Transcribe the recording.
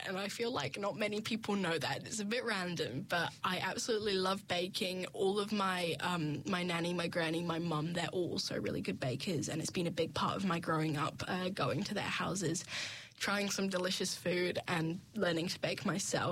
and I feel like not many people know that. It's a bit random, but I absolutely love baking. All of my my nanny, my granny, my mum, they're all also really good bakers, and it's been a big part of my growing up, going to their houses, trying some delicious food and learning to bake myself.